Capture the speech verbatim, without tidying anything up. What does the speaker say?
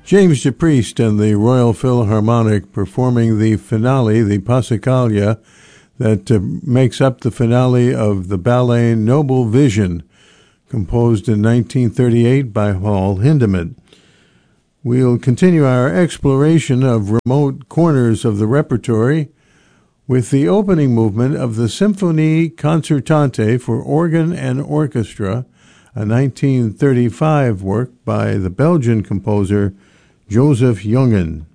James DePriest and the Royal Philharmonic performing the finale, the Passacaglia, that uh, makes up the finale of the ballet Noble Vision, composed in nineteen thirty-eight by Paul Hindemith. We'll continue our exploration of remote corners of the repertory with the opening movement of the Symphonie Concertante for organ and orchestra, a nineteen thirty-five work by the Belgian composer Joseph Jongen.